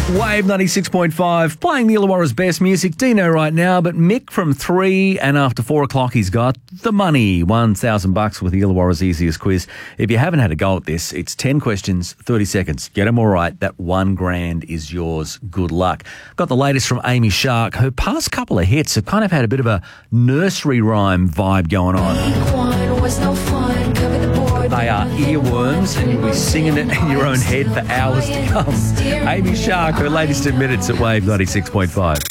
Wave 96.5, playing the Illawarra's best music. Dino right now, but Mick from 3 and after 4 o'clock, he's got the money. $1,000 with the Illawarra's easiest quiz. If you haven't had a go at this, it's 10 questions, 30 seconds. Get them all right. That $1,000 is yours. Good luck. Got the latest from Amy Shark. Her past couple of hits have kind of had a bit of a nursery rhyme vibe going on. They are earworms and you'll be singing it in your own head for hours to come. Amy Shark, her latest in minutes at Wave 96.5.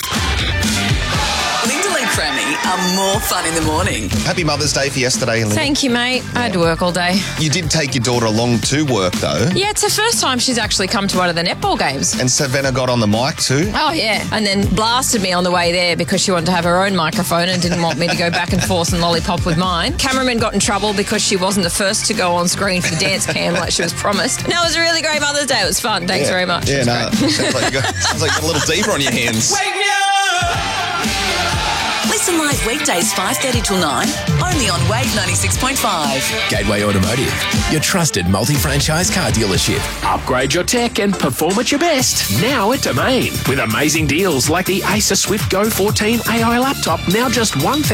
Are more fun in the morning. Happy Mother's Day for yesterday, Linda. Thank you, mate. I had to work all day. You did take your daughter along to work, though. Yeah, it's the first time she's actually come to one of the netball games. And Savannah got on the mic too. Oh, yeah. And then blasted me on the way there because she wanted to have her own microphone and didn't want me to go back and forth and lollipop with mine. Cameraman got in trouble because she wasn't the first to go on screen for the dance cam like she was promised. No, it was a really great Mother's Day. It was fun. Thanks very much. Yeah, no. Sounds like you got a little deeper on your hands. Wake me up! Listen live weekdays 5:30 till 9, only on Wave 96.5. Gateway Automotive, your trusted multi-franchise car dealership. Upgrade your tech and perform at your best. Now at Domain. With amazing deals like the Acer Swift Go 14 AI laptop, now just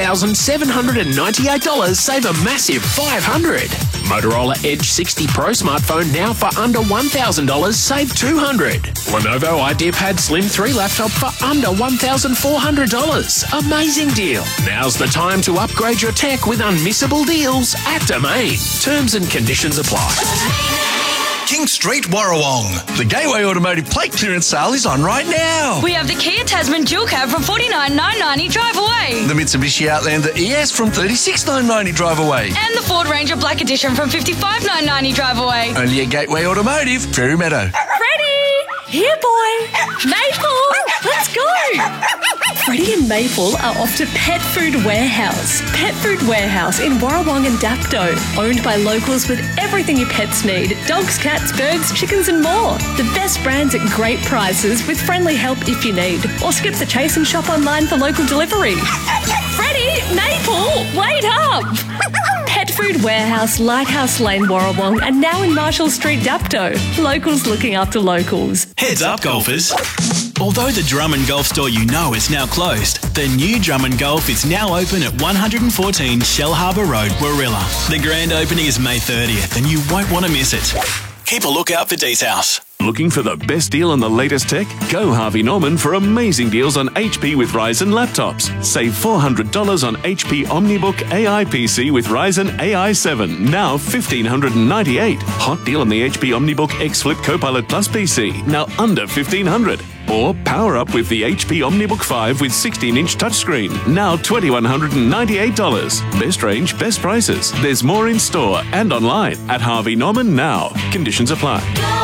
$1,798. Save a massive $500. Motorola Edge 60 Pro smartphone now for under $1,000. Save $200. Lenovo IdeaPad Slim 3 laptop for under $1,400. Amazing deal. Now's the time to upgrade your tech with unmissable deals at Domain. Terms and conditions apply. King Street, Warrawong. The Gateway Automotive plate clearance sale is on right now. We have the Kia Tasman dual cab from $49,990 drive away. The Mitsubishi Outlander ES from $36,990 drive away. And the Ford Ranger Black Edition from $55,990 drive away. Only at Gateway Automotive, Fairy Meadow. Freddie! Here, boy! Maple! Let's go! Freddie and Maple are off to Pet Food Warehouse. Pet Food Warehouse in Warrawong and Dapto. Owned by locals with everything your pets need. Dogs, cats, birds, chickens and more. The best brands at great prices with friendly help if you need. Or skip the chase and shop online for local delivery. Freddie! Maple! Wait up! Pet Food Warehouse, Lighthouse Lane, Warrawong, and now in Marshall Street, Dapto. Locals looking after locals. Heads up, golfers. Although the Drummond Golf store you know is now closed, the new Drummond Golf is now open at 114 Shell Harbour Road, Warilla. The grand opening is May 30th and you won't want to miss it. Keep a lookout for details. Looking for the best deal on the latest tech? Go Harvey Norman for amazing deals on HP with Ryzen laptops. Save $400 on HP OmniBook AI PC with Ryzen AI 7, now $1,598. Hot deal on the HP OmniBook X Flip Copilot Plus PC, now under $1,500. Or power up with the HP OmniBook 5 with 16-inch touchscreen, now $2,198. Best range, best prices. There's more in store and online at Harvey Norman now. Conditions apply.